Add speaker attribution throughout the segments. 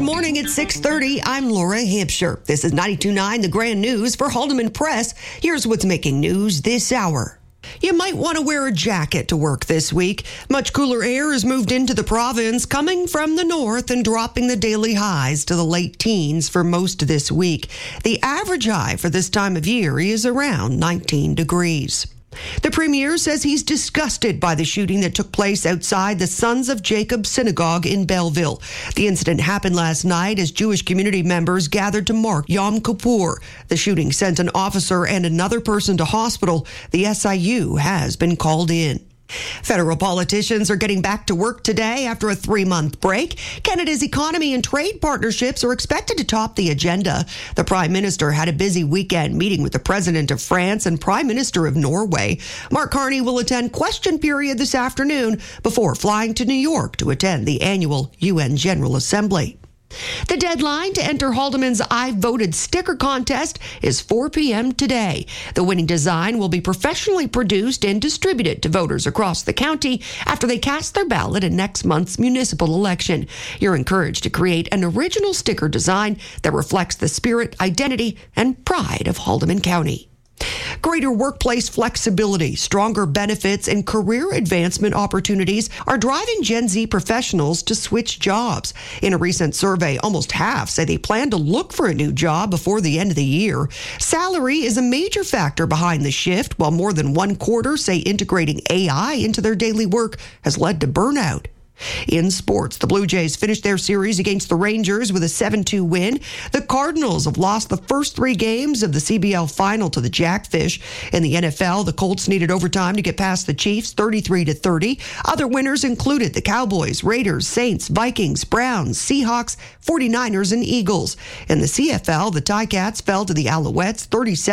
Speaker 1: morning at 6:30. I'm Laura Hampshire. This is 92.9 The Grand News for Haldeman Press. Here's what's making news this hour. You might want to wear a jacket to work this week. Much cooler air has moved into the province, coming from the north and dropping the daily highs to the late teens for most of this week. The average high for this time of year is around 19 degrees. The premier says he's disgusted by the shooting that took place outside the Sons of Jacob Synagogue in Belleville. The incident happened last night as Jewish community members gathered to mark Yom Kippur. The shooting sent an officer and another person to hospital. The SIU has been called in. Federal politicians are getting back to work today after a 3-month break. Canada's economy and trade partnerships are expected to top the agenda. The Prime Minister had a busy weekend meeting with the President of France and Prime Minister of Norway. Mark Carney will attend question period this afternoon before flying to New York to attend the annual UN General Assembly. The deadline to enter Haldeman's I Voted sticker contest is 4 p.m. today. The winning design will be professionally produced and distributed to voters across the county after they cast their ballot in next month's municipal election. You're encouraged to create an original sticker design that reflects the spirit, identity, and pride of Haldeman County. Greater workplace flexibility, stronger benefits, and career advancement opportunities are driving Gen Z professionals to switch jobs. In a recent survey, almost half say they plan to look for a new job before the end of the year. Salary is a major factor behind the shift, while more than 1/4 say integrating AI into their daily work has led to burnout. In sports, the Blue Jays finished their series against the Rangers with a 7-2 win. The Cardinals have lost the first 3 games of the CBL final to the Jackfish. In the NFL, the Colts needed overtime to get past the Chiefs 33-30. Other winners included the Cowboys, Raiders, Saints, Vikings, Browns, Seahawks, 49ers, and Eagles. In the CFL, the Ticats fell to the Alouettes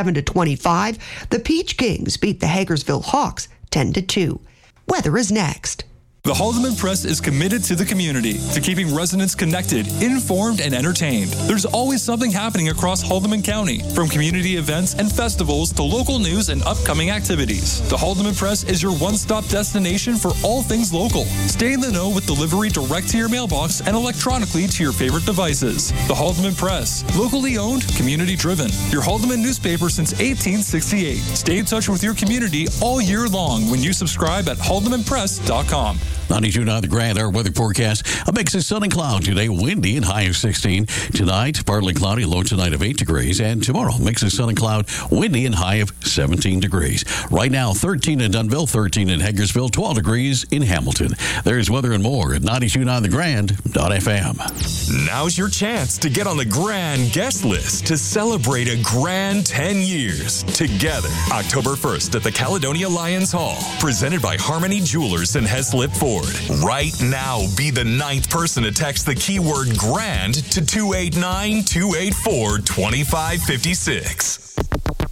Speaker 1: 37-25. The Peach Kings beat the Hagersville Hawks 10-2. Weather is next.
Speaker 2: The Haldeman Press is committed to the community, to keeping residents connected, informed, and entertained. There's always something happening across Haldeman County, from community events and festivals to local news and upcoming activities. The Haldeman Press is your one-stop destination for all things local. Stay in the know with delivery direct to your mailbox and electronically to your favorite devices. The Haldeman Press, locally owned, community-driven. Your Haldeman newspaper since 1868. Stay in touch with your community all year long when you subscribe at haldemanpress.com.
Speaker 3: 92.9 The Grand, our weather forecast. A mix of sun and cloud today, windy and high of 16. Tonight, partly cloudy, low tonight of 8 degrees. And tomorrow, mix of sun and cloud, windy and high of 17 degrees. Right now, 13 in Dunnville, 13 in Hagersville, 12 degrees in Hamilton. There's weather and more at 92.9thegrand.fm.
Speaker 4: Now's your chance to get on the Grand guest list to celebrate a grand 10 years together. October 1st at the Caledonia Lions Hall. Presented by Harmony Jewelers and Heslip Ford. Right now, be the 9th person to text the keyword GRAND to 289-284-2556.